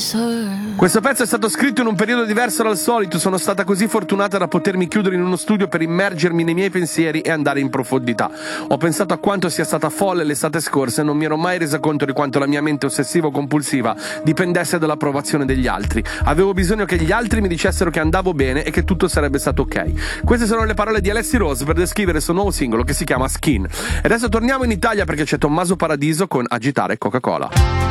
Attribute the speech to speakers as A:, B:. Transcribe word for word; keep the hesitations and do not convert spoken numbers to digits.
A: Questo pezzo è stato scritto in un periodo diverso dal solito. Sono stata così fortunata da potermi chiudere in uno studio per immergermi nei miei pensieri e andare in profondità. Ho pensato a quanto sia stata folle l'estate scorsa e non mi ero mai resa conto di quanto la mia mente ossessivo-compulsiva dipendesse dall'approvazione degli altri. Avevo bisogno che gli altri mi dicessero che andavo bene e che tutto sarebbe stato ok. Queste sono le parole di Alessi Rose per descrivere il suo nuovo singolo che si chiama Skin. E adesso torniamo in Italia perché c'è Tommaso Paradiso con Agitare Coca-Cola.